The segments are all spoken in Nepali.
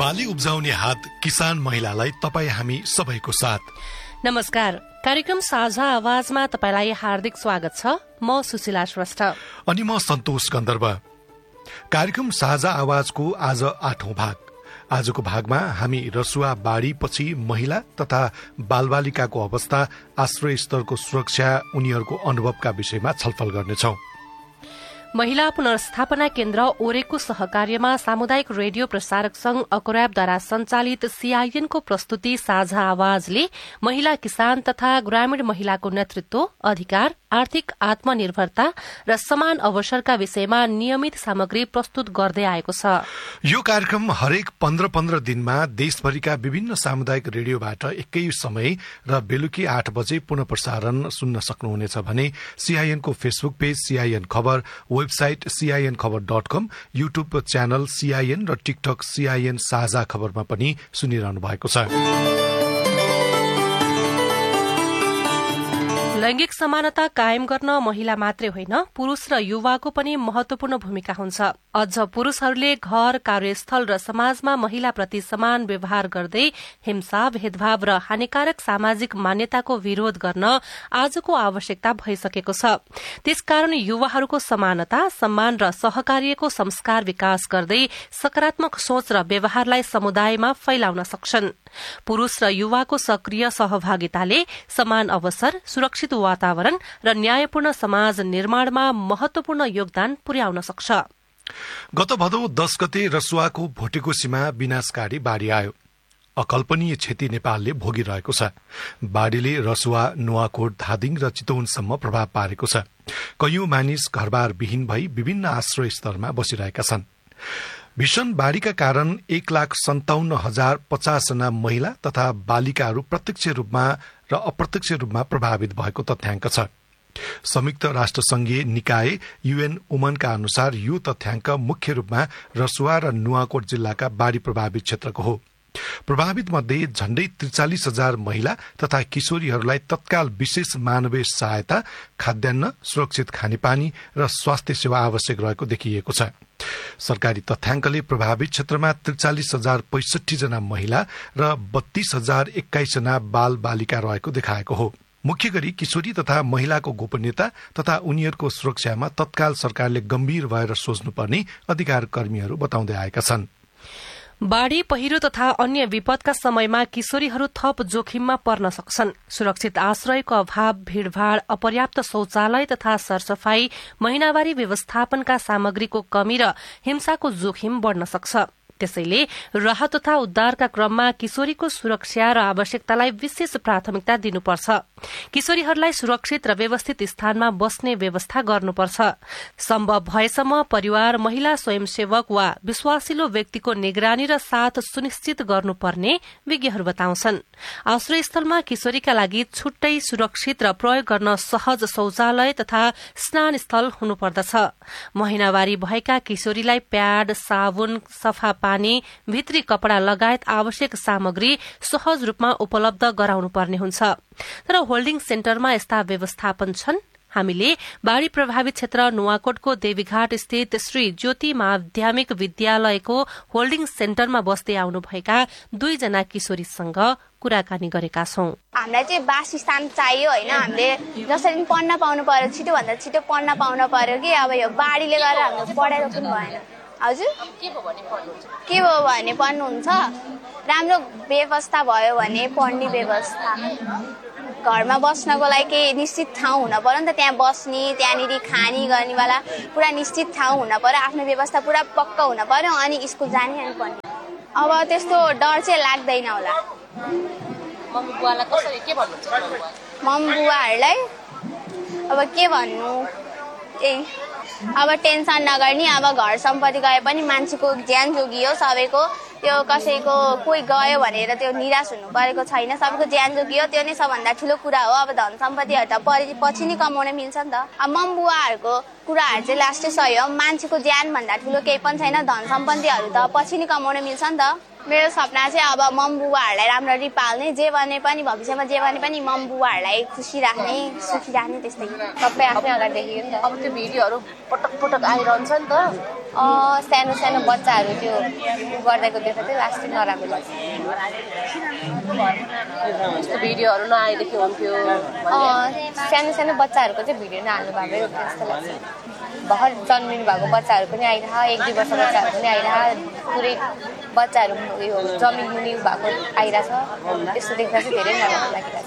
बाली उब्जाउने हात किसान महिलालाई तपाईँ हामी सबैको साथ। नमस्कार, कार्यक्रम साझा आवाजमा तपाईलाई हार्दिक स्वागत छ। म सुशीला श्रेष्ठ अनि म सन्तोष गन्धर्व। कार्यक्रम साझा आवाजको आज 8औं भाग। आजको भागमा हामी रसुवा बाढ़ी पछि महिला तथा बालबालिकाको अवस्था, आश्रय स्तरको सुरक्षा, उनीहरूको अनुभवका विषयमा छलफल गर्नेछौं। महिला पुनर्स्थापना केन्द्र ओरेको सहकार्यमा सामुदायिक रेडियो प्रसारक संघ अकोर्याबद्वारा संचालित सीआईएनको प्रस्तुति साझा आवाजले महिला किसान तथा ग्रामीण महिलाको नेतृत्व, अधिकार, आर्थिक आत्मनिर्भरता र समान अवसरका विषयमा नियमित सामग्री प्रस्तुत गर्दै आएको छ। यो कार्यक्रम हरेक 15-15 दिनमा देशभरिका विभिन्न सामुदायिक रेडियोबाट एकै समय र बेलुकी 8 बजे पुनः प्रसारण सुन्न सक्नुहुनेछ भने सीआईएनको फेसबुक पेज सीआईएन खबर, वेबसाइट CINखबर.com, युट्युब च्यानल सीआईएन र टिकटक सीआईएन साझा खबरमा पनि सुनिरहनु भएको छ। लैंगिक समानता कायम गर्न महिला मात्रै होइन, पुरूष र युवाको पनि महत्वपूर्ण भूमिका हुन्छ। अझ पुरूषहरूले घर, कार्यस्थल र समाजमा महिलाप्रति समान व्यवहार गर्दै हिंसा, भेदभाव र हानिकारक सामाजिक मान्यताको विरोध गर्न आजको आवश्यकता भइसकेको छ। त्यसकारण युवाहरूको समानता, सम्मान र सहकार्यको संस्कार विकास गर्दै सकारात्मक सोच र व्यवहारलाई समुदायमा फैलाउन सक्छन्। पुरूष र युवाको सक्रिय सहभागिताले समान अवसर, सुरक्षित वातावरण र न्यायपूर्ण समाज निर्माणमा महत्वपूर्ण योगदान पुर्याउन सक्छ। गत भदौ 10 गते रसुवाको भोटेकोसीमा विनाशकारी बाढ़ी आयो। अकल्पनीय क्षति नेपालले भोगिरहेको छ। बाढ़ीले रसुवा, नुवाकोट, धादिङ र चितवनसम्म प्रभाव पारेको छ। कैयौं मानिस घरबार विहीन भई विभिन्न आश्रय स्तरमा बसिरहेका छन्। भीषण बाढ़ीका कारण 1,57,050 जना महिला तथा बालिकाहरू प्रत्यक्ष रूपमा र अप्रत्यक्ष रूपमा प्रभावित भएको तथ्याङ्क छ। संयुक्त राष्ट्र संघीय निकाय UN वुमनका अनुसार यो तथ्याङ्क मुख्य रूपमा रसुवा र नुवाकोट जिल्लाका बाढ़ी प्रभावित क्षेत्रको हो। प्रभावित मध्ये झण्डै 43,000 महिला तथा किशोरीहरूलाई तत्काल विशेष मानवीय सहायता, खाद्यान्न, सुरक्षित खानेपानी र स्वास्थ्य सेवा आवश्यक रहेको देखिएको छ। सरकारी तथ्याङ्कले प्रभावित क्षेत्रमा 43,065 जना महिला र 32,021 जना बाल बालिका रहेको देखाएको हो। मुख्य गरी किशोरी तथा महिलाको गोपनीयता तथा उनीहरूको सुरक्षामा तत्काल सरकारले गम्भीर भएर सोच्नुपर्ने अधिकार कर्मीहरू बताउँदै आएका छन्। बाढ़ी, पहिरो तथा अन्य विपदका समयमा किशोरीहरू थप जोखिममा पर्न सक्छन्। सुरक्षित आश्रयको अभाव, भीड़भाड़, अपर्याप्त शौचालय तथा सरसफाई, महिनावारी व्यवस्थापनका सामग्रीको कमी र हिंसाको जोखिम बढ़न सक्छ। त्यसैले राहत तथा उद्धारका क्रममा किशोरीको सुरक्षा र आवश्यकतालाई विशेष प्राथमिकता दिनुपर्छ। किशोरीहरूलाई सुरक्षित र व्यवस्थित स्थानमा बस्ने व्यवस्था गर्नुपर्छ। सम्भव भएसम्म परिवार, महिला स्वयंसेवक वा विश्वासिलो व्यक्तिको निगरानी र साथ सुनिश्चित गर्नुपर्ने विज्ञहरू बताउँछन्। आश्रयस्थलमा किशोरीका लागि छुट्टै सुरक्षित र प्रयोग गर्न सहज शौचालय तथा स्नान स्थल हुनुपर्दछ। महिनावारी भएका किशोरीलाई प्याड, साबुन, सफा पानी, भित्री कपड़ा लगायत आवश्यक सामग्री सहज रूपमा उपलब्ध गराउनुपर्ने हुन्छ। तर होल्डिङ सेन्टरमा यस्ता व्यवस्थापन छन्। हामीले बाढ़ी प्रभावित क्षेत्र नुवाकोटको देवीघाट स्थित श्री ज्योति माध्यमिक विद्यालयको होल्डिङ सेन्टरमा बस्दै आउनुभएका 2 जना किशोरीसँग कुराकानी गरेका छौं। हामीलाई चाहिँ वासस्थान चाहियो होइन, हामीले जसरी पढ्न पाउनु पर्यो, छिटोभन्दा छिटो पढ्न पाउनु पर्यो कि अब यो बाढ़ीले गर्दा हाम्रो पढाइको पनि भएन। हजुर के भयो भने पढ्नुहुन्छ, राम्रो व्यवस्था भयो भने पढ्ने व्यवस्था, घरमा बस्नको लागि केही निश्चित ठाउँ हुन पर्यो नि त, त्यहाँ बस्ने, त्यहाँनिर खाने गर्नेवाला पुरा निश्चित ठाउँ हुन पर्यो, आफ्नो व्यवस्था पुरा पक्का हुन पर्यो, अनि स्कुल जाने अनि पढ्ने। अब त्यस्तो डर चाहिँ लाग्दैन होला। मम्मी बुवाहरूलाई अब के भन्नु, अब टेन्सन नगर्ने। अब घर सम्पत्ति गए पनि मान्छेको ज्यान जोगियो, सबैको त्यो कसैको कोही गयो भनेर त्यो निराश हुनु परेको छैन, सबैको ज्यान जोगियो, त्यो नै सबभन्दा ठुलो कुरा हो। अब धन सम्पत्तिहरू त पछि नै कमाउन मिल्छ नि त। अब मम्बुवाहरूको कुराहरू चाहिँ लास्टै सही हो, मान्छेको ज्यान भन्दा ठुलो केही पनि छैन, धन सम्पत्तिहरू त पछि नै कमाउन मिल्छ नि त। मेरो सपना चाहिँ अब मम्बुवाहरूलाई राम्ररी पाल्ने, जे भने पनि भविष्यमा जे भने पनि मम्बुवाहरूलाई खुसी राख्ने, सुखी राख्ने, त्यस्तै सबै आफै अगाडि देखियो नि त। अब त्यो भिडियोहरू पटक पटक आइरहन्छ नि त, सानो सानो बच्चाहरू त्यो गर्दाको देख्दा चाहिँ लास्टै नराम्रो लाग्छ। यस्तो भिडियोहरू नआएदेखि हुन्थ्यो। सानो सानो बच्चाहरूको चाहिँ भिडियो नहाल्नु भएकै हो जस्तो लाग्छ। भर्खर जन्मिनु भएको बच्चाहरू पनि आइरह, 1-2 वर्ष बच्चाहरू पनि आइरह, पुरै बच्चाहरू यो जमिन मुनि भएको आइरहेछ। त्यस्तो देख्दा चाहिँ धेरै नराम्रो लागिरहेछ।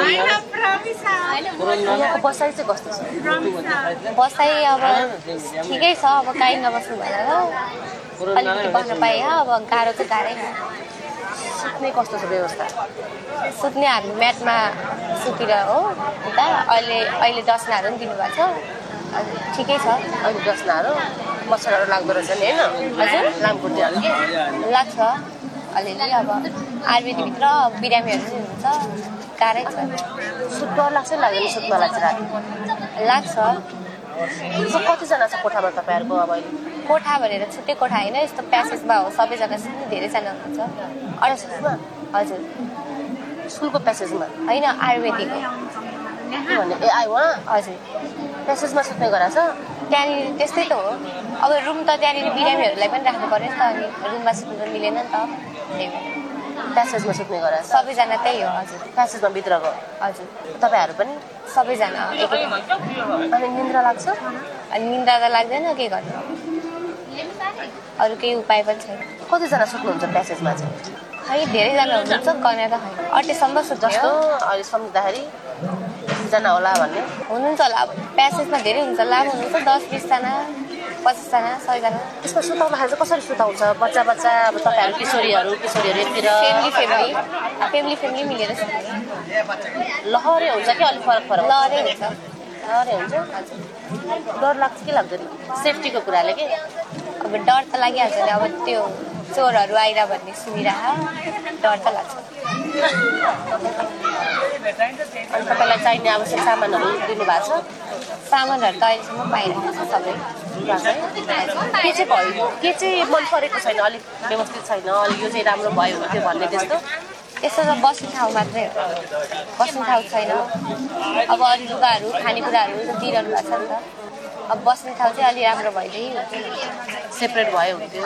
यहाँको बसाइ चाहिँ कस्तो छ? बसाइ अब ठिकै छ, अब काहीँ नबस्नु भएर अलिकति बस्न पाएँ। अब गाह्रो चाहिँ गाह्रै हो। सुत्ने कस्तो छ व्यवस्था? सुत्ने हामी म्याटमा सुतिर हो। उता अहिले डस्नाहरू पनि दिनुभएको छ। ठिकै छ। अहिले डस्नाहरू मच्छरहरू लाग्दो रहेछ नि होइन? हजुर लामखुट्टेहरू के लाग्छ अलिअलि। अब आयुर्वेदिकभित्र बिरामीहरू पनि हुन्छ, गाह्रै छ। डर लाग्छ लाग्दैन सुत्नलाई चाहिँ राति? लाग्छ। कतिजना छ कोठामा तपाईँहरूको अब अहिले? कोठा भनेर छुट्टै कोठा होइन, यस्तो प्यासेजमा हो। सबैजना सुत्ने धेरैजना हुनुहुन्छ। प्यासेजमा? हजुर। स्कुलको प्यासेजमा? होइन, आयुर्वेदिक हो। भने वहाँ? हजुर। प्यासेजमा सुत्ने गराएको छ? त्यहाँनिर त्यस्तै त हो। अब रुम त त्यहाँनिर बिरामीहरूलाई पनि राख्नु पर्यो नि त, अनि रुममा सुत्नु त मिलेन नि त। प्यासेजमा सुत्ने गराएको छ? सबैजना त्यही हो। हजुर। प्यासेजमा भित्रको? हजुर। तपाईँहरू पनि? सबैजना। अनि निन्द्रा लाग्छ? अनि निन्द्रा त लाग्दैन, के गर्नु, अरू केही उपाय पनि छैन। कतिजना सुत्नुहुन्छ प्यासेजमा चाहिँ? खै धेरैजना हुनुहुन्छ, कन्या त खै 80सम्म सुत्छ। जस्तो अहिले सम्झिँदाखेरि जना होला भन्ने हुनुहुन्छ होला। अब प्यासेजमा धेरै हुन्छ, लामो हुनुहुन्छ, 10-20 जना, 50 जना, 100 जना। त्यसमा सुताउँदाखेरि चाहिँ कसरी सुताउँछ? बच्चा अब तपाईँहरू किशोरीहरू यतिर फ्यामिली मिलेर सुत्छ। लहरे हुन्छ कि अलिक फरक? लहरै हुन्छ। डर लाग्छ कि लाग्दैन सेफ्टीको कुराले? के अब डर त लागिहाल्छ नि। अब त्यो चोरहरू आइरा भन्ने सुनिरह, डर त लाग्छ। अनि तपाईँलाई चाहिने आवश्यक सामानहरू दिनुभएको छ? सामानहरू त अहिलेसम्म पाइरहेको छ सबै। के चाहिँ मन परेको छैन? अलिक व्यवस्थित छैन, अलिक यो चाहिँ राम्रो भयो त्यो भन्ने त्यस्तो त बस्ने ठाउँ मात्रै हो। बस्ने ठाउँ छैन। अब अरू लुगाहरू खानेकुराहरू दिइरहनु भएको छ नि त। अब बस्ने ठाउँ चाहिँ अलि राम्रो भइदियो, सेपरेट भयो हुन्थ्यो।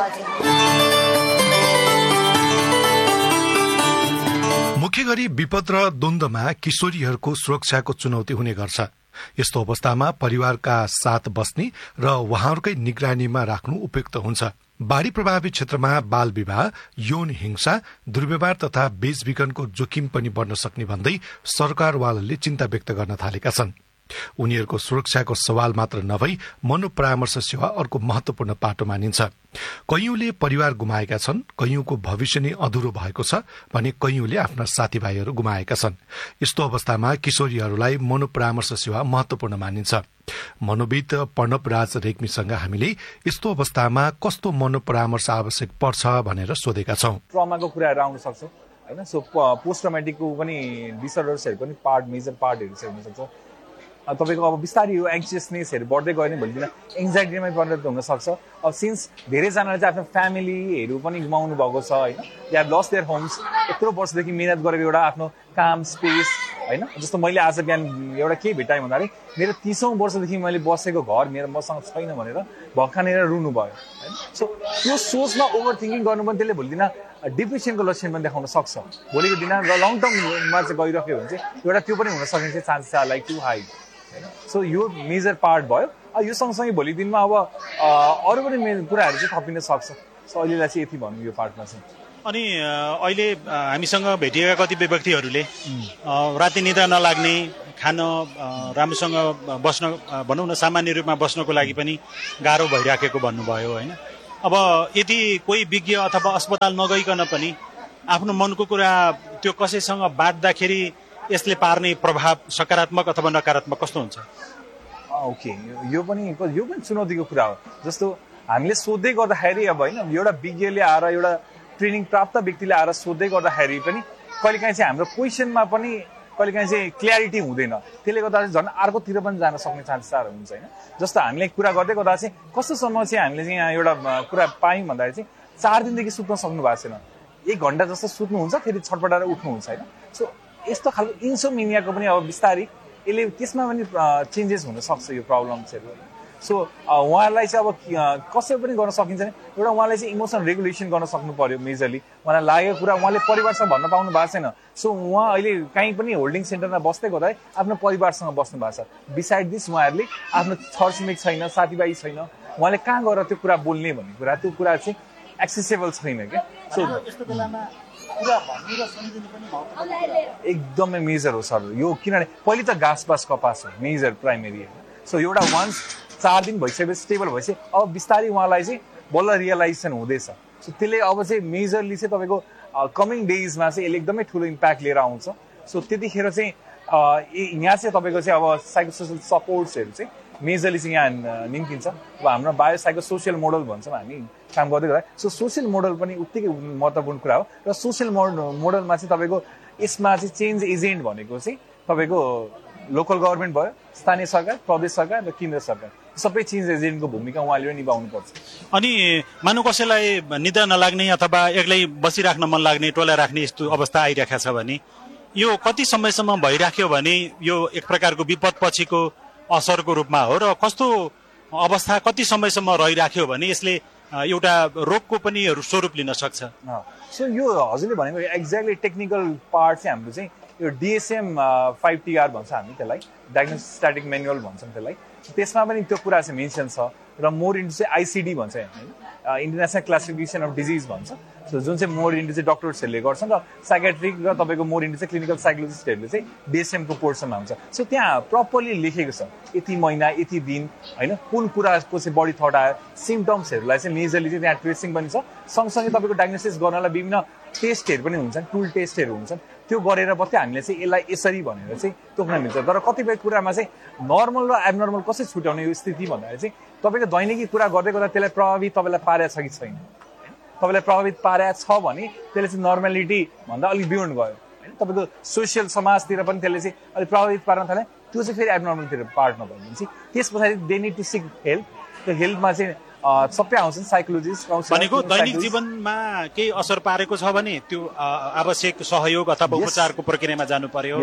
मुख्य गरी विपद र द्वन्द्वमा किशोरीहरूको सुरक्षाको चुनौती हुने गर्छ। यस्तो अवस्थामा परिवारका साथ बस्ने र उहाँहरूकै निगरानीमा राख्नु उपयुक्त हुन्छ। बाढ़ी प्रभावित क्षेत्रमा बाल विवाह, यौन हिंसा, दुर्व्यवहार तथा बेचबिखनको जोखिम पनि बढ्न सक्ने भन्दै सरकारवालाले चिन्ता व्यक्त गर्न थालेका छन्। उनीहरूको सुरक्षाको सवाल मात्र नभई मनोपरामर्श सेवा अर्को महत्वपूर्ण पाटो मानिन्छ। कैयौंले परिवार गुमाएका छन्, कैयौंको भविष्य नै अधुरो भएको छ भने कैयौंले आफ्ना साथीभाइहरू गुमाएका छन्। यस्तो अवस्थामा किशोरीहरूलाई मनोपरामर्श सेवा महत्वपूर्ण मानिन्छ। मनोविद प्रणव राज रेग्मीसँग हामीले यस्तो अवस्थामा कस्तो मनोपरामर्श आवश्यक पर्छ भनेर सोधेका छौं। ट्रमाको कुराहरू आउन सक्छ हैन, सो पोस्ट ट्रमेटिकको पनि डिसअर्डर्सहरू पनि मेजर पार्टहरू चाहिँ हुन सक्छ। तपाईको अब बिस्तारै यो एङ्सियसनेसहरू बढ्दै गयो भने भोलिदिन एङ्जाइटीमै परिणत हुन सक्छ। अब सिन्स धेरैजनाले चाहिँ आफ्नो फ्यामिलीहरू पनि गुमाउनु भएको छ हैन, they have lost their homes. यत्रो वर्षदेखि मेहनत गरेको एउटा आफ्नो काम स्पेस हैन, जस्तो मैले आज बिहान एउटा के भेटाएँ भन्दाखेरि मेरो 30औं वर्षदेखि मैले बसेको घर मेरो मसँग छैन भनेर भक्कानेर रुनु भयो हैन। सो त्यो सोचमा ओभर थिङ्किङ गर्नु पनि त्यसले भोलिदिन डिप्रेसनको लक्षण पनि देखाउन सक्छ। भोलिको दिन लङ टर्ममा चाहिँ गइरह्यो भने चाहिँ एउटा त्यो पनि हुन सक्ने चाहिँ chances are like to high. So यो मेजर पार्ट भयो। यो सँगसँगै भोलि दिनमा अब अरू पनि कुराहरू चाहिँ थपिन सक्छ। सो अहिलेलाई चाहिँ यति भन्नु यो पार्टमा चाहिँ। अनि अहिले हामीसँग भेटिएका कतिपय व्यक्तिहरूले राति निद्रा नलाग्ने, खान राम्रोसँग बस्न भनौँ न सामान्य रूपमा बस्नको लागि पनि गाह्रो भइराखेको भन्नुभयो होइन। अब यदि कोही विज्ञ अथवा अस्पताल नगइकन पनि आफ्नो मनको कुरा त्यो कसैसँग बाँड्दाखेरि यसले पार्ने प्रभाव सकारात्मक अथवा नकारात्मक कस्तो हुन्छ? ओके, यो पनि चुनौतीको कुरा हो। जस्तो हामीले सोध्दै गर्दाखेरि अब होइन, एउटा विज्ञले आएर एउटा ट्रेनिङ प्राप्त व्यक्तिले आएर सोध्दै गर्दाखेरि पनि कहिलेकाहीँ चाहिँ हाम्रो क्वेसनमा पनि कहिलेकाहीँ चाहिँ क्ल्यारिटी हुँदैन। त्यसले गर्दा चाहिँ झन् अर्कोतिर पनि जान सक्ने चान्सेसहरू हुन्छ होइन। जस्तो हामीले कुरा गर्दै गर्दा चाहिँ कस्तोसम्म चाहिँ हामीले चाहिँ यहाँ एउटा कुरा पायौँ भन्दाखेरि चाहिँ 4 दिनदेखि सुत्न सक्नु भएको छैन, 1 घण्टा जस्तो सुत्नुहुन्छ फेरि छटपटाएर उठ्नुहुन्छ होइन। सो यस्तो खालको इन्सोमिनियाको पनि अब बिस्तारै यसले त्यसमा पनि चेन्जेस हुन सक्छ यो प्रब्लम्सहरू। सो उहाँहरूलाई चाहिँ अब कसरी पनि गर्न सकिन्छ नि एउटा उहाँले चाहिँ इमोसन रेगुलेसन गर्न सक्नु पर्यो मेजरली उहाँलाई लागेको कुरा उहाँले परिवारसँग भन्न पाउनु भएको छैन सो उहाँ अहिले कहीँ पनि होल्डिङ सेन्टरमा बस्दै गर्दा आफ्नो परिवारसँग बस्नु भएको छ बिसाइड दिस उहाँहरूले आफ्नो छरछिमेक छैन साथीभाइ छैन उहाँले कहाँ गएर त्यो कुरा बोल्ने भन्ने कुरा त्यो कुरा चाहिँ एक्सेसेबल छैन क्या सो एकदमै मेजर हो सर यो किनभने पहिले त घाँस कपास हो मेजर प्राइमेरी सो एउटा वान्स 4 दिन भइसकेपछि स्टेबल भइसक्यो अब बिस्तारै उहाँलाई चाहिँ बल्ल रियलाइजेसन हुँदैछ सो त्यसले अब चाहिँ मेजरली चाहिँ तपाईँको कमिङ डेजमा चाहिँ यसले एकदमै ठुलो इम्प्याक्ट लिएर आउँछ सो त्यतिखेर चाहिँ यहाँ चाहिँ तपाईँको चाहिँ अब साइकोसोसियल सपोर्ट्सहरू चाहिँ मेजरली चाहिँ यहाँ निम्तिन्छ अब हाम्रो बायोसाइको सोसियल मोडल भन्छौँ हामी काम गर्दै गर्दा सो सोसियल मोडल पनि उत्तिकै महत्त्वपूर्ण कुरा हो र सोसियल मोडलमा चाहिँ तपाईँको यसमा चाहिँ चेन्ज एजेन्ट भनेको चाहिँ तपाईँको लोकल गभर्मेन्ट भयो स्थानीय सरकार प्रदेश सरकार र केन्द्र सरकार सबै चेन्ज एजेन्टको भूमिका उहाँले निभाउनु पर्छ अनि मानव कसैलाई निद्रा नलाग्ने अथवा एक्लै बसिराख्न मन लाग्ने टोला राख्ने यस्तो अवस्था आइरहेको छ भने यो कति समयसम्म भइराख्यो भने यो एक प्रकारको विपद पछिको असरको रूपमा हो र कस्तो अवस्था कति समयसम्म रहिराख्यो भने यसले एउटा रोगको पनि स्वरूप लिन सक्छ सो यो हजुरले भनेको एक्ज्याक्टली टेक्निकल पार्ट चाहिँ हाम्रो चाहिँ यो DSM 5TR भन्छ हामी त्यसलाई डायग्नोस्टिक स्ट्याटिक म्यानुअल भन्छौँ त्यसलाई त्यसमा पनि त्यो कुरा चाहिँ मेन्सन छ र मोर इन्टु चाहिँ ICD भन्छ इन्टरनेसनल क्लासिफिकेसन अफ डिजिज भन्छ सो जुन चाहिँ मोर इन्टु चाहिँ डक्टर्सहरूले गर्छन् र साइकेट्रिक र तपाईँको मोर इन्टु चाहिँ क्लिनिकल साइकोलोजिस्टहरूले चाहिँ DSM को पोर्सनमा हुन्छ सो त्यहाँ प्रपरली लेखेको छ यति महिना यति दिन होइन कुन कुराको चाहिँ बढी थट आयो सिम्टम्सहरूलाई चाहिँ मेजरली चाहिँ त्यहाँ ट्रेसिङ पनि छ सँगसँगै तपाईँको डायग्नोसिस गर्नलाई विभिन्न टेस्टहरू पनि हुन्छन् टुल टेस्टहरू हुन्छन् त्यो गरेर मात्रै हामीले चाहिँ यसलाई यसरी भनेर चाहिँ तोक्न मिल्छ तर कतिपय कुरामा चाहिँ नर्मल र एबनर्मल कसरी छुट्याउने यो स्थिति भन्दाखेरि चाहिँ तपाईँको दैनिकी कुरा गर्दै गर्दा त्यसलाई प्रभावित तपाईँलाई पारेको छ कि छैन तपाईँलाई प्रभावित पारेको छ भने त्यसले चाहिँ नर्मालिटी भन्दा अलिक बियोन्ड गयो होइन तपाईँको सोसियल समाजतिर पनि त्यसले चाहिँ अलिक प्रभावित पार्न थाल्यो त्यो चाहिँ फेरि एबनर्मलतिर पार्ट नभयो भने चाहिँ त्यस पछाडि they need to sick help त्यो हेल्पमा चाहिँ सबै आउँछन् साइकोलोजिस्ट भनेको दैनिक जीवनमा केही असर पारेको छ भने त्यो आवश्यक सहयोग अथवा उपचारको प्रक्रियामा जानु पर्यो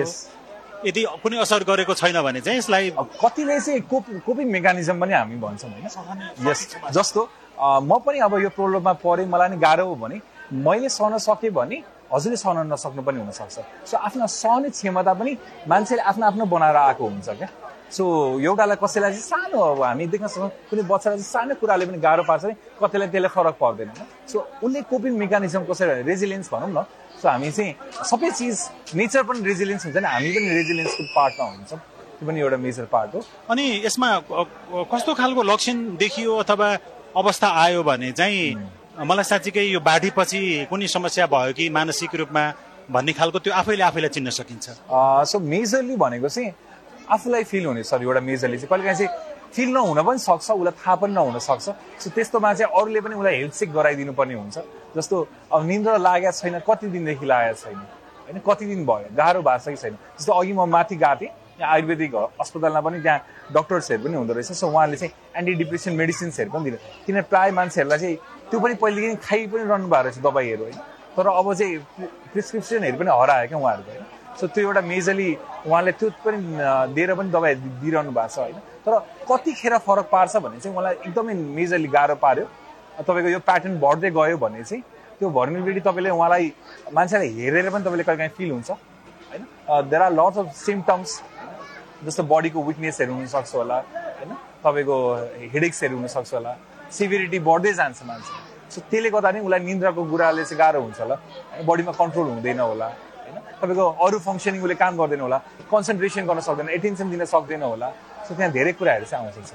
यदि कुनै असर गरेको छैन भने चाहिँ यसलाई कतिले चाहिँ कोपिङ मेकानिजम पनि हामी भन्छौँ होइन यस जस्तो म पनि अब यो प्रब्लममा परेँ मलाई नि गाह्रो हो भने मैले सहन सकेँ भने हजुरले सहन नसक्नु पनि हुनसक्छ सो आफ्नो सहने क्षमता पनि मान्छेले आफ्नो आफ्नो बनाएर आएको हुन्छ क्या सो एउटालाई कसैलाई चाहिँ सानो अब हामी देख्न सक्छौँ कुनै बच्चालाई चाहिँ सानो कुराले पनि गाह्रो पार्छ भने कतिलाई त्यसले फरक पर्दैन सो उसले कोपिङ मेकानिजम कसरी रेजिलियन्स भनौँ न सो हामी चाहिँ सबै चिज नेचर पनि रेजिलियन्स हुन्छ नि हामी पनि रेजिलियन्सको पार्टमा हुन्छौँ त्यो पनि एउटा मेजर पार्ट हो अनि यसमा कस्तो खालको लक्षण देखियो अथवा अवस्था आयो भने चाहिँ मलाई साँच्चीकै यो बाढीपछि कुनै समस्या भयो कि मानसिक रूपमा भन्ने खालको त्यो आफैलाई चिन्न सकिन्छ सो मेजरली भनेको चाहिँ आफूलाई फिल हुने सर एउटा मेजरली चाहिँ कहिले काहीँ चाहिँ फिल नहुन पनि सक्छ उसलाई थाहा पनि नहुन सक्छ सो त्यस्तोमा चाहिँ अरूले पनि उसलाई हेल्थ चेक गराइदिनु पर्ने हुन्छ जस्तो अब निन्द्रा लागेको छैन कति दिनदेखि लागेको छैन होइन कति दिन भयो गाह्रो भएको छ कि छैन जस्तो अघि म माथि गएको थिएँ यहाँ आयुर्वेदिक अस्पतालमा पनि त्यहाँ डक्टर्सहरू पनि हुँदो रहेछ सो उहाँले चाहिँ एन्टी डिप्रेसन मेडिसिन्सहरू पनि दिनु किनभने प्रायः मान्छेहरूलाई चाहिँ त्यो पनि पहिलेदेखि खाइ पनि रहनु भएको रहेछ दबाईहरू होइन तर अब चाहिँ प्रिस्क्रिप्सनहरू पनि हरायो क्या उहाँहरूको होइन सो त्यो एउटा मेजरली उहाँले त्यो पनि दिएर पनि दबाई दिइरहनु भएको छ होइन तर कतिखेर फरक पार्छ भने चाहिँ उहाँलाई एकदमै मेजरली गाह्रो पार्यो तपाईँको यो प्याटर्न बढ्दै गयो भने चाहिँ त्यो भर्नेबिलिटी तपाईँले उहाँलाई मान्छेलाई हेरेर पनि तपाईँले कहिले काहीँ फिल हुन्छ होइन there are lots of symptoms जस्तो बडीको विकनेसहरू हुनसक्छ होला होइन तपाईँको हेडेक्सहरू हुनसक्छ होला सिभिरिटी बढ्दै जान्छ मान्छे सो त्यसले गर्दा नि उसलाई निन्द्राको कुराले चाहिँ गाह्रो हुन्छ होला बडीमा कन्ट्रोल हुँदैन होला होइन तपाईँको अरू फङ्सनिङ उसले काम गर्दैन होला कन्सन्ट्रेसन गर्न सक्दैन एटेन्सन दिन सक्दैन होला सो त्यहाँ धेरै कुराहरू चाहिँ आउँछ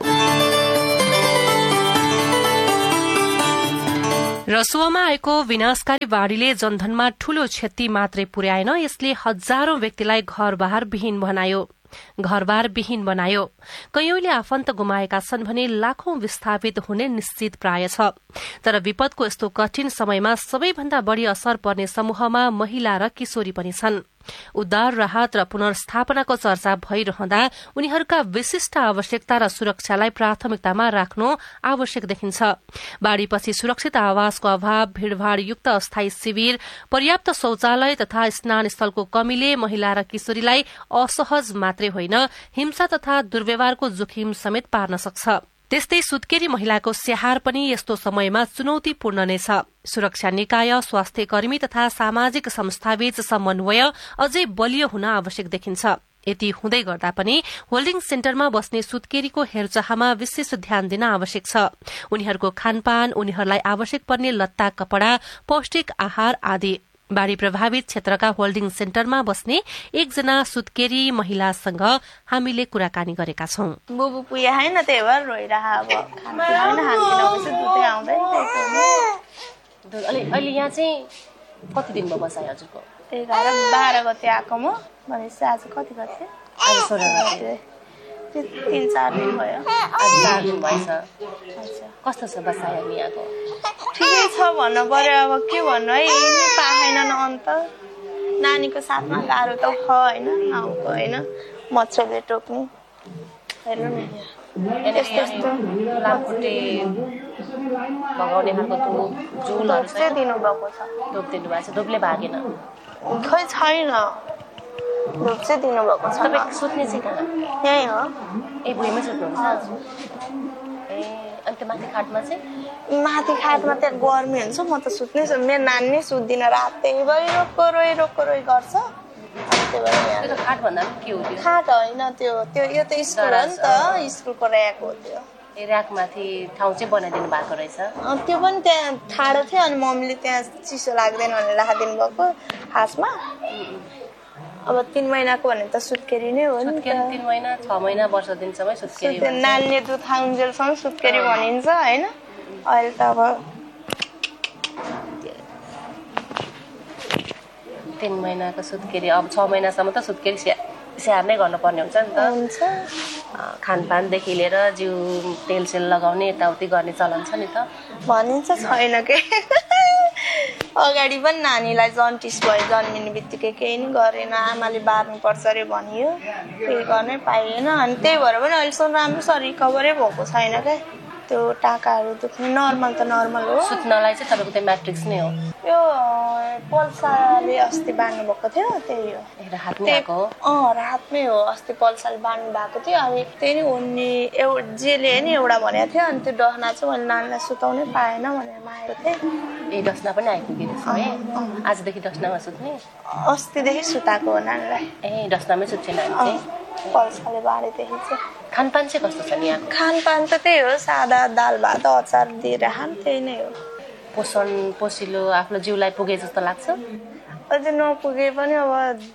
रसुवामा आएको विनाशकारी बाढ़ीले जनधनमा ठूलो क्षति मात्रै पुर्याएन यसले हजारौं व्यक्तिलाई घरबार विहीन बनायो कैयौंले आफन्त गुमाएका छन् भने लाखौं विस्थापित हुने निश्चित प्राय छ तर विपदको यस्तो कठिन समयमा सबैभन्दा बढ़ी असर पर्ने समूहमा महिला र किशोरी पनि छन् उद्धार राहत र पुनर्स्थापनाको चर्चा भइरहँदा उनीहरूका विशिष्ट आवश्यकता र सुरक्षालाई प्राथमिकतामा राख्नु आवश्यक देखिन्छ बाढ़ीपछि सुरक्षित आवासको अभाव भीड़भाड़युक्त अस्थायी शिविर पर्याप्त शौचालय तथा स्नान स्थलको कमीले महिला र किशोरीलाई असहज मात्रै होइन हिंसा तथा दुर्व्यवहारको जोखिम समेत पार्न सक्छ त्यस्तै सुत्केरी महिलाको स्याहार पनि यस्तो समयमा चुनौतीपूर्ण नै छ। सुरक्षा निकाय, स्वास्थ्य कर्मी तथा सामाजिक संस्थाबीच समन्वय अझै बलियो हुन आवश्यक देखिन्छ। यति हुँदै गर्दा पनि होल्डिङ सेन्टरमा बस्ने सुत्केरीको हेरचाहमा विशेष ध्यान दिन आवश्यक छ। उनीहरूको खानपान, उनीहरूलाई आवश्यक पर्ने लत्ता कपड़ा, पौष्टिक आहार आदि। बाढ़ी प्रभावित क्षेत्रका होल्डिङ सेन्टरमा बस्ने एकजना सुत्केरी महिलासँग हामीले कुराकानी गरेका छौं। बुबु पुया हैन, त्यही भएर रोइरह। अब खाना खान दुधै आउँदैन। अहिले यहाँ चाहिँ कति दिन भयो बसाइ हजुरको? 12 गते आएको म भनेपछि आज कति गते? आज 16 गते। 3-4 दिन भयो। आज 4 दिन भएछ। कस्तो छ बसाइ हामी यहाँको? ठिकै छ भन्नु पर्यो। अब के भन्नु है, यही पाएन न अन्त। नानीको साथमा गाह्रो त छ हैन, आउँको हैन, मच्छरले टोक्ने। हेर्नु न यस्तो लामखुट्टे लगाउने खालको झुलहरू चाहिँ दिनुभएको छ। धोप दिनुभएको छ, धोपले भागेन? खै छैन, धोप चाहिँ दिनुभएको छ। तपाईँ सुत्ने चाहिँ कहाँ? यहीँ हो। ए भुइँमा सुत्नुहुन्छ? ए अनि त्यो माथि खाटमा चाहिँ? माथि खाटमा त्यहाँ गर्मी हुन्छ, म त सुत्नै छु। मेरो नानी नै सुत्दिन, रातैभरि रोको रोइ गर्छ। खाट भन्दा के हो त्यो? खाट होइन, त्यो यो त स्कुल हो नि त, स्कुलको ऱ्याक हो त्यो। ए ऱ्याकमाथि ठाउँ चाहिँ बनाइदिनु भएको रहेछ? त्यो पनि त्यहाँ ठाडो थियो, अनि मम्मीले त्यहाँ चिसो लाग्दैन भनेर राखिदिनु भएको खासमा। अब 3 महिनाको भने त सुत्केरी नै हो नि। 3 महिना 6 महिना वर्ष दिनसम्म सुत्केरी हो। नानीले दुध खाउन्जेलसम्म सुत्केरी भनिन्छ हैन। अहिले त अब 3 महिनाको सुत्केरी, अब 6 महिनासम्म त सुत्केरी स्याहार नै गर्नुपर्ने हुन्छ नि त। हुन्छ। खानपानदेखि लिएर जिउ तेलसेल लगाउने यताउति गर्ने चलन छ नि त। भनिन्छ छैन के। अगाडि पनि नानीलाई जन्टिस भयो, जन्मिने बित्तिकै केही नि गरेन, आमाले बार्नुपर्छ अरे भनियो, केही गर्नै पाइएन। अनि त्यही भएर पनि अहिलेसम्म राम्रोसँग रिकभरै भएको छैन क्या। त्यो टाकाहरू दुख्ने नर्मल त नर्मल हो। सुत्नलाई चाहिँ तपाईँको त्यो म्याट्रिक्स नै हो? यो पल्साले अस्ति बाँड्नु भएको थियो, त्यही हो। राहतमै आएको हो? राहतमै हो। अस्ति पल्साले बाँड्नु भएको थियो, अनि त्यही नै उनी जेले नि एउटा भनेको थियो। अनि त्यो डहना चाहिँ मैले नानीलाई सुताउनै पाएन भनेर मागेको थिएँ। ए डस्ना पनि आइपुगेको छ है? आजदेखि डस्नामा सुत्ने? अस्तिदेखि सुताएको हो नानीलाई। ए डस्नामै सुत्छ नानी चाहिँ? पल्साले बाँडेदेखि चाहिँ। खानपान चाहिँ कस्तो छ नि यहाँको? खानपान त त्यही हो, सादा दाल भात अचार दिएर खान, त्यही नै हो। पोसिलो आफ्नो जिउलाई पुगे जस्तो लाग्छ? अझै नपुगे पनि अब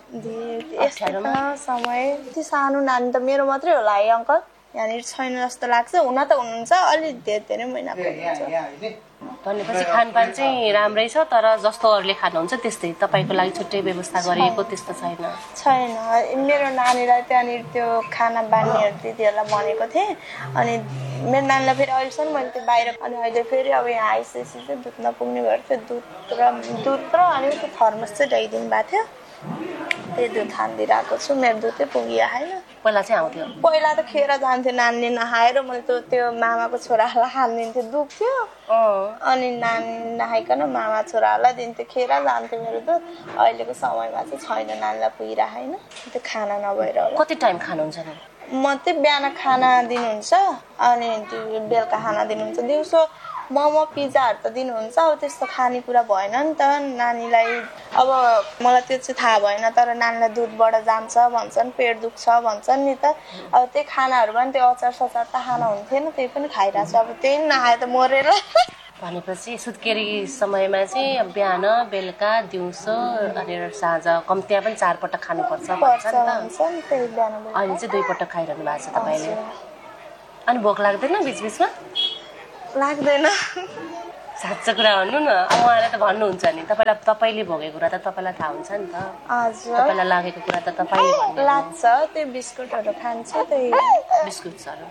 यस्तो समय। यति सानो नानी त मेरो मात्रै होला है अङ्कल, यहाँनिर छैन जस्तो लाग्छ। हुन त हुनुहुन्छ, अलि धेरै महिनाको हुन्छ। भनेपछि खानपान चाहिँ राम्रै छ, तर जस्तो अरूले खानुहुन्छ त्यस्तै, तपाईँको लागि छुट्टै व्यवस्था गरिएको त्यस्तो छैन। मेरो नानीलाई त्यहाँनिर त्यो खाना बान्नेहरू दिदीहरूलाई भनेको थिएँ। अनि मेरो नानीलाई फेरि अहिलेसम्म मैले त्यो बाहिर, अनि अहिले फेरि अब यहाँ आइसकेपछि चाहिँ दुध नपुग्ने भएर त्यो दुध र अनि त्यो थर्मस चाहिँ ल्याइदिनु भएको थियो, त्यही दुध खानिदिइरहेको छु। मेरो दुधै पुगिया होइन। पहिला चाहिँ आउँथ्यो? पहिला त खेर जान्थ्यो, नानीले नखाएर मैले त्यो मामाको छोराहरूलाई खानिदिन्थ्यो, दुख्थ्यो। अनि नानी नखाइकन मामा छोराहरूलाई दिन्थ्यो, खेर जान्थ्यो मेरो दुध। अहिलेको समयमा चाहिँ छैन, नानीलाई पुगिरहेको होइन, त्यो खाना नभएर होला। कति टाइम खानुहुन्छ नि? म चाहिँ बिहान खाना दिनुहुन्छ, अनि बेलुका खाना दिनुहुन्छ। दिउँसो मोमो पिज्जाहरू त दिनुहुन्छ, अब त्यस्तो खानेकुरा भएन नि त नानीलाई। अब मलाई त्यो चाहिँ थाहा भएन, तर नानीलाई दुधबाट जान्छ भन्छन्, पेट दुख्छ भन्छन् नि त। अब त्यही खानाहरू पनि त्यो अचार सचार त खाना हुन्थेन, त्यही पनि खाइरहेको छु। अब त्यही नखाए त मरेर। भनेपछि सुत्केरी समयमा चाहिँ बिहान बेलुका दिउँसो अनि साँझ कम्तीमा पनि 4 पटक खानुपर्छ भन्छ नि त। अहिले चाहिँ 2 पटक खाइरहनु भएको छ तपाईँले? अनि भोक लाग्दैन बिचबिचमा? लाग्दैन। साँच्चो कुरा भन्नु न, अब उहाँलाई त भन्नुहुन्छ नि, तपाईँले भोगेको कुरा त तपाईँलाई थाहा हुन्छ नि त। हजुर। तपाईँलाई लागेको कुरा त तपाईँले भन्नु लाग्छ। त्यो बिस्कुटहरू खान्छ, त्यही बिस्कुट्सहरू।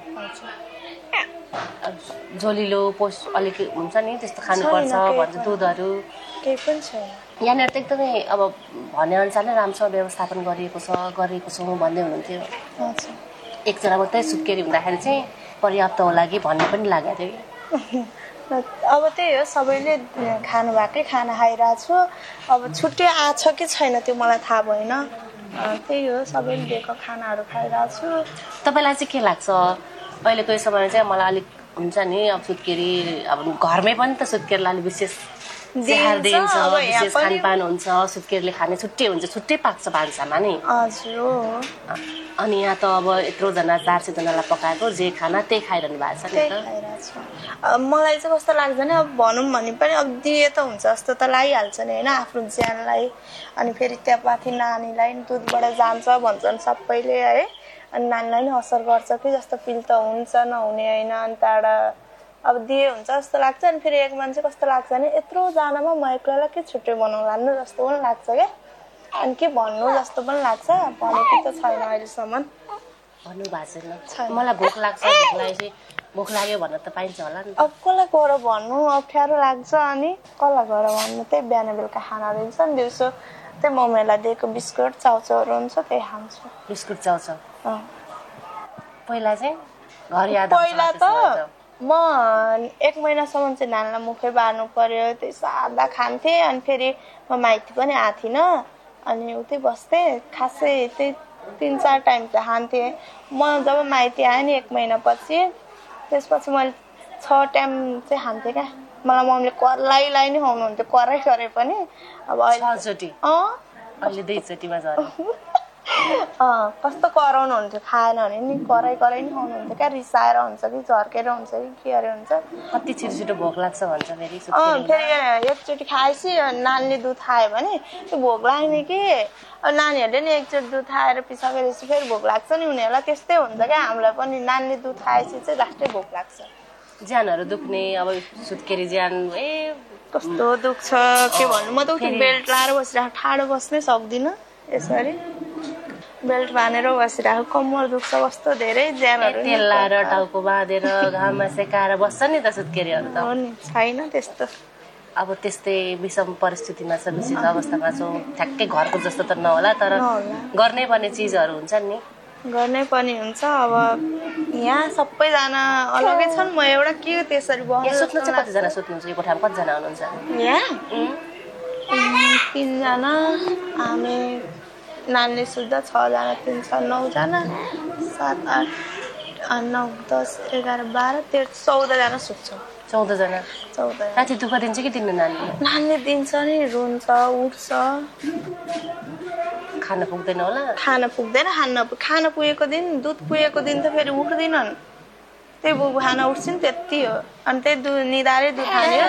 झोलिलो अलिक हुन्छ नि त्यस्तो खानुपर्छ भन्छ, दुधहरू केही पनि छैन यहाँनिर त। एकदमै अब भनेअनुसार नै राम्रोसँग व्यवस्थापन गरिएको छौँ भन्दै हुनुहुन्थ्यो। एकजना मात्रै सुत्केरी हुँदाखेरि चाहिँ पर्याप्त होला कि भन्ने पनि लागेको थियो। अब त्यही हो, सबैले खानु भएकै खाना खाइरहेको छु। अब छुट्टै आछ कि छैन त्यो मलाई थाहा भएन, त्यही हो, सबैले दिएको खानाहरू खाइरहेको छु। तपाईँलाई चाहिँ के लाग्छ अहिलेको यो समयमा चाहिँ मलाई अलिक हुन्छ नि अब सुत्केरी अब घरमै पनि त सुत्केरीलाई विशेष स्याहार दिइन्छ, विशेष खानपान हुन्छ, सुत्केरीले खाने छुट्टै हुन्छ, छुट्टै पाक्छ भान्सामा नि। हजुर। अनि यहाँ त अब यत्रोजना 400 जनालाई पकाएको जे खाना त्यही खाइरहनु भएको छ नि त। मलाई चाहिँ कस्तो लाग्छ नि अब भनौँ भने पनि अब दिए त हुन्छ जस्तो त लागिहाल्छ नि होइन आफ्नो ज्यानलाई। अनि फेरि त्यहाँ माथि नानीलाई दुधबाट जान्छ भन्छन् सबैले है, अनि नानीलाई नि असर गर्छ कि जस्तो फिल त हुन्छ नहुने होइन। अनि त्यहाँबाट अब दिए हुन्छ जस्तो लाग्छ। अनि फेरि एक मान्छे कस्तो लाग्छ नि यत्रो जनामा म एक्लैलाई के छुट्टै बनाउनु जस्तो पनि लाग्छ क्या। अनि के भन्नु जस्तो पनि लाग्छ, भनेको त छैन अहिलेसम्म। भन्नु भएको छैन। मलाई भोक लाग्छ, भोक लाग्यो भन्न त पाइन्छ होला नि। अब कसलाई गएर भन्नु अप्ठ्यारो लाग्छ, अनि कसलाई गएर भन्नु। त्यही बिहान बेलुका खाना दिन्छ नि, दिउँसो त्यही मम्मीलाई दिएको बिस्कुट चाउचाउहरू हुन्छ त्यही खान्छु। बिस्कुट चाउचाउ पहिला चाहिँ घर याद पहिला त म 1 महिनासम्म चाहिँ नानीलाई मुखै बार्नु पर्यो, त्यही सादा खान्थेँ। अनि फेरि म माइती पनि आएको थिइनँ, अनि उतै बस्थेँ। खासै त्यही 3-4 टाइम चाहिँ खान्थेँ। म जब माइती आएँ नि 1 महिनापछि, त्यसपछि मैले 6 टाइम चाहिँ खान्थेँ क्या। मलाई मम्मीले कराईलाई नि खुवाउनुहुन्थ्यो, कराई गरे पनि। अब अहिले 2 चोटिमा झऱ्यो। कस्तो कराउनु हुन्थ्यो, खाएन भने नि कराई नि खुवाउनुहुन्थ्यो क्या। रिसाएर हुन्छ कि झर्केर हुन्छ कि के अरे हुन्छ। कति छिटो भोक लाग्छ भन्छ फेरि। फेरि एकचोटि खाएपछि नानीले दुध खायो भने त्यो भोक लाग्ने कि। अब नानीहरूले नि एकचोटि दुध खाएर पिसकेपछि फेरि भोक लाग्छ नि उनीहरूलाई, त्यस्तै हुन्छ क्या हामीलाई पनि। नानीले दुध खाएपछि चाहिँ लास्टै भोक लाग्छ। ज्यानहरू दुख्ने अब सुत्केरी ज्यान कस्तो दुख्छ के भन्नु। म त बेल्ट लाएर बसिरहेको, ठाडो बस्नै सक्दिनँ। यसरी बेल्ट बाँधेर बसिरहेको, कम्मर दुख्छ, कस्तो धेरै ज्यानहरू। तेल लाएर टाउको बाँधेर घाममा सेकाएर बस्छ नि त सुत्केरीहरू त। हो नि, छैन त्यस्तो। अब त्यस्तै विषम परिस्थितिमा छ, विशेष अवस्थामा छौँ। ठ्याक्कै घरको जस्तो त नहोला, तर गर्नै पर्ने चिजहरू हुन्छन् नि। गर्नै पर्ने हुन्छ। अब यहाँ सबैजना अलगै छन्, म एउटा के त्यसरी सुत्नु चाहिँ कतिजना सुत्नुहुन्छ? यो कोठामा कतिजना हुनुहुन्छ? यहाँ 3 जना, हामी नानीले सुत्दा 6 जना, 3 6 9 जना, 7 8 9 10 11 12 13 14 जना सुत्छौँ। 14 जना। राति दुःख दिन्छ कि दिन्न नानीले? नानीले दिन्छ नि, रुन्छ, उठ्छ। खान पुग्दैन होला? खान पुग्दैन। खान पुगेको दिन, दुध पुगेको दिन त फेरि उठ्दिनन्। त्यही बुबु खाना उठ्छन् त्यति हो। अनि त्यही निधारै दुध खाने।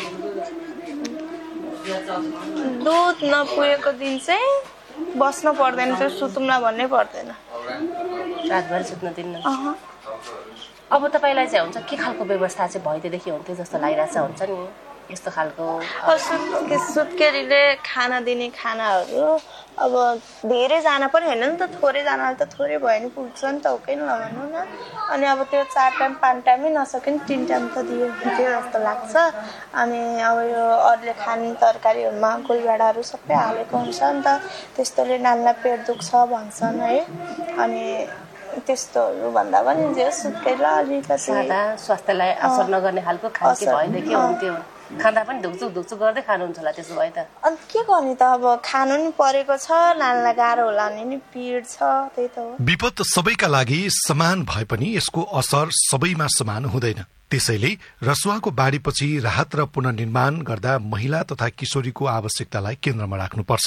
दुध नपुगेको दिन चाहिँ बस्न पर्दैन, त्यो सुतौँला भन्नै पर्दैन। रातभरि सुत्न दिन्न। अब तपाईँलाई चाहिँ हुन्छ के खालको व्यवस्था चाहिँ भइदिएदेखि हुन्थ्यो जस्तो लागिरहेछ? हुन्छ नि यस्तो खालको सुत्केरीले खाना दिने खानाहरू अब धेरै जाना पनि होइन नि त, थोरै जनाले त थोरै भयो नि पुग्छ नि त, हो कि नभन्नु न। अनि अब त्यो 4 टाइम 5 टाइमै नसके नि 3 टाइम त दियो हुन्थ्यो जस्तो लाग्छ। अनि अब यो अरूले खाने तरकारीहरूमा गोलभेडाहरू सबै हालेको हुन्छ नि त, त्यस्तोले नानीलाई पेट दुख्छ भन्छन् है। अनि त्यस्तोहरू भन्दा पनि जे सुत्केरीलाई अलिकति सादा स्वास्थ्यलाई असर नगर्ने खालको खाने भएदेखि हुन्थ्यो। खाँदा पनि धुक्चुक गर्दै खानुहुन्छ होला त्यसो भए त। अनि के गर्ने त, अब खानु नि परेको छ, नानीलाई गाह्रो होला नि पीड छ, त्यही त हो। विपद सबैका लागि समान भए पनि यसको असर सबैमा समान हुँदैन। त्यसैले रसुवाको बाढीपछि राहत र पुनर्निर्माण गर्दा महिला तथा किशोरीको आवश्यकतालाई केन्द्रमा राख्नुपर्छ।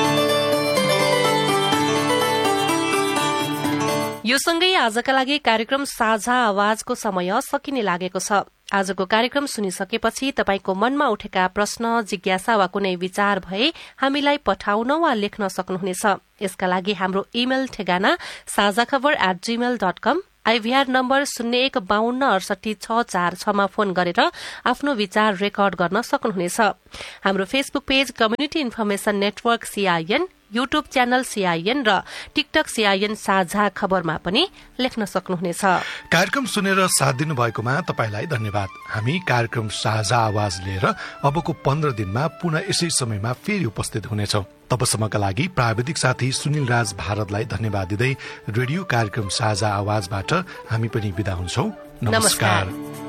यो सँगै आजका लागि कार्यक्रम साझा आवाजको समय सकिने लागेको छ। आजको कार्यक्रम सुनिसकेपछि तपाईको मनमा उठेका प्रश्न, जिज्ञासा वा कुनै विचार भए हामीलाई पठाउन वा लेख्न सक्नुहुनेछ। यसका लागि हाम्रो इमेल ठेगाना sazakhbar@gmail.com, आइभीआर नम्बर 0152686646 मा फोन गरेर आफ्नो विचार रेकर्ड गर्न सक्नुहुनेछ। हाम्रो Facebook page community information network CIN, YouTube channel CIN र टिकटक CIN साझा खबरमा पनि लेख्न सक्नुहुनेछ। कार्यक्रम सुनेर साथ दिनु भएकोमा तपाईलाई धन्यवाद। हामी कार्यक्रम साझा आवाज लिएर अबको 15 दिनमा पुनः यसै समयमा फेरि उपस्थित हुनेछौं। तबसम्मका लागि प्राविधिक साथी सुनिल राज भारतलाई धन्यवाद दिँदै रेडियो कार्यक्रम साझा आवाजबाट हामी पनि बिदा हुन्छौं। नमस्कार।